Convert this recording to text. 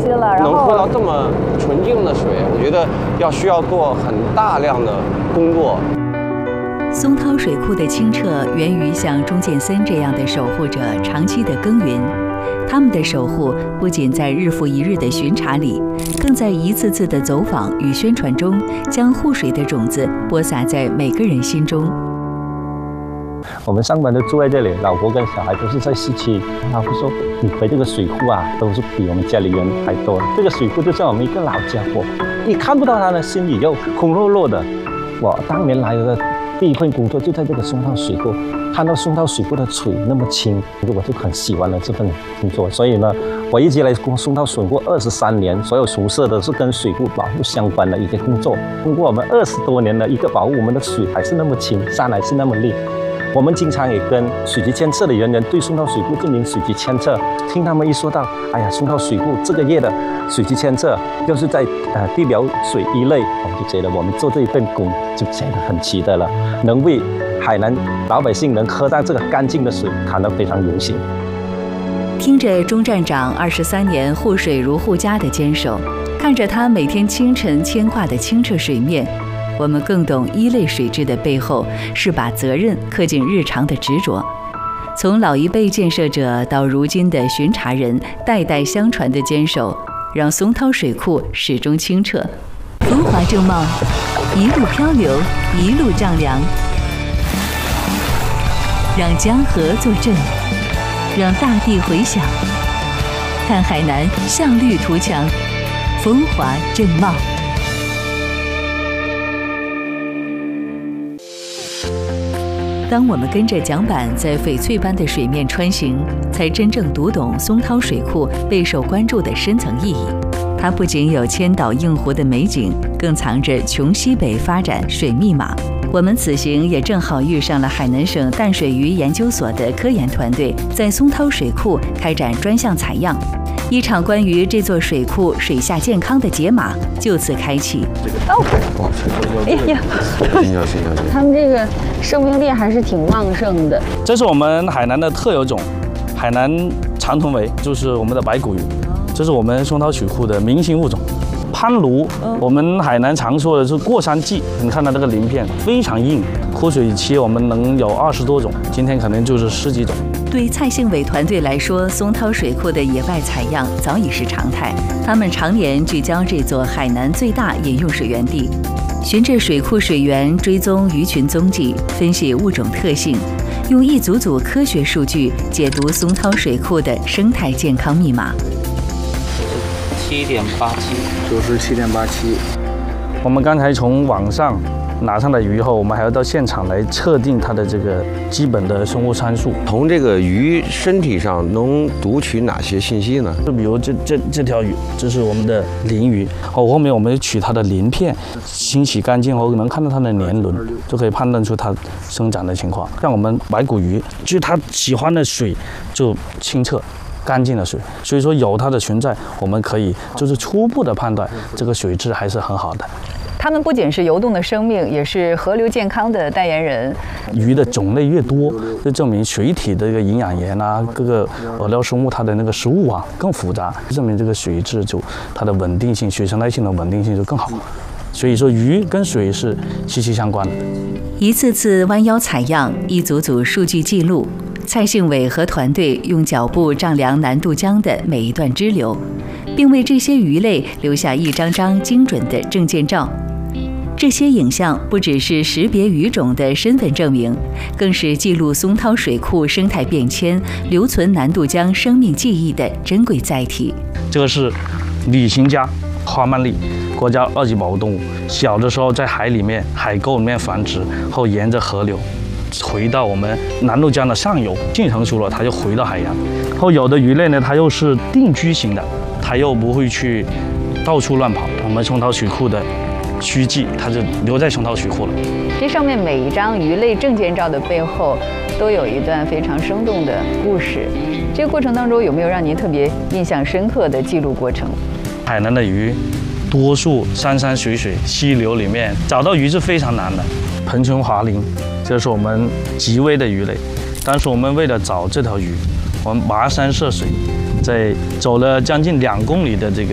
吸了，然后能喝到这么纯净的水，我觉得需要做很大量的工作。 松涛水库的清澈源于像钟建森这样的守护者长期的耕耘，他们的守护不仅在日复一日的巡查里，更在一次次的走访与宣传中，将护水的种子播撒在每个人心中。 我们上班都住在这里，老婆跟小孩都是在市区。他会说：“你回这个水库啊，都是比我们家里人还多。这个水库就像我们一个老家伙，一看不到他呢，心里又空落落的。”我当年来的第一份工作就在这个松涛水库，看到松涛水库的水那么清，我就很喜欢了这份工作。所以呢，我一直来松涛水库23年，所有从事的是跟水库保护相关的一些工作。通过我们20多年的一个保护，我们的水还是那么清，山还是那么绿。我们经常也跟水局监测的人员对松涛水库进行水局监测，听他们一说到，哎呀，松涛水库这个月的水局监测就是在地表水一类，我们就觉得我们做这一份工就觉得很期待了，能为海南老百姓能喝到这个干净的水，感到非常荣幸。 听着钟站长23年护水如护家的坚守，看着他每天清晨牵挂的清澈水面，我们更懂一类水质的背后是把责任刻进日常的执着。从老一辈建设者到如今的巡查人，代代相传的坚守，让松涛水库始终清澈，风华正茂，一路漂流，一路丈量，让江河作证，让大地回响。看海南向绿图强，风华正茂。当我们跟着桨板在翡翠般的水面穿行，才真正读懂松涛水库备受关注的深层意义。它不仅有千岛映湖的美景，更藏着穷西北发展水密码。我们此行也正好遇上了海南省淡水鱼研究所的科研团队在松涛水库开展专项采样，一场关于这座水库水下健康的解码就此开启。 哎呀，他们这个生命力还是挺旺盛的。 这是我们海南的特有种，海南长臀尾，就是我们的白骨鱼，这是我们松涛水库的明星物种。攀鲈，我们海南常说的是过山鸡，你看它这个鳞片非常硬。枯水期我们能有20多种，今天可能就是10几种。 对蔡幸伟团队来说，松涛水库的野外采样早已是常态。他们常年聚焦这座海南最大饮用水源地，循着水库水源追踪鱼群踪迹，分析物种特性，用一组组科学数据解读松涛水库的生态健康密码。 97.87，97.87。我们刚才从网上拿上来鱼后，我们还要到现场来测定它的这个基本的生物参数。 从这个鱼身体上能读取哪些信息呢？ 就比如这条鱼，这是我们的鳞鱼，后面我们取它的鳞片，清洗干净后能看到它的年轮，就可以判断出它生长的情况。像我们白骨鱼，就是它喜欢的水就清澈干净的水，所以说有它的存在，我们可以就是初步的判断这个水质还是很好的。 它们不仅是游动的生命，也是河流健康的代言人。 鱼的种类越多，就证明水体的一个营养盐啊，各个饵料生物它的那个食物啊更复杂，证明这个水质就它的稳定性、水生态性的稳定性就更好。所以说鱼跟水是息息相关的。 一次次弯腰采样，一组组数据记录。蔡幸伟和团队用脚步丈量南渡江的每一段支流，并为这些鱼类留下一张张精准的证件照。这些影像不只是识别鱼种的身份证明，更是记录松涛水库生态变迁、留存南渡江生命记忆的珍贵载体。 这个是旅行家花鳗鲡，国家2级保护动物。小的时候在海里面、海沟里面繁殖，后沿着河流回到我们南渡江的上游，性成熟了，它就回到海洋。后有的鱼类呢，它又是定居型的，它又不会去到处乱跑。我们松涛水库的虚迹，它就留在松涛水库了。 这上面每一张鱼类证件照的背后，都有一段非常生动的故事。这个过程当中，有没有让您特别印象深刻的记录过程？ 海南的鱼，多数山山水水、溪流里面找到鱼是非常难的。盆唇华鳞，这是我们极危的鱼类。当时我们为了找这条鱼，我们跋山涉水，在走了将近2公里的这个